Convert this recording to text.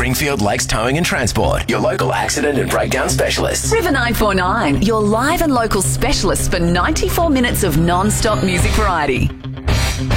Springfield Lakes Towing and Transport, your local accident and breakdown specialists. River 949, your live and local specialist for 94 minutes of non-stop music variety.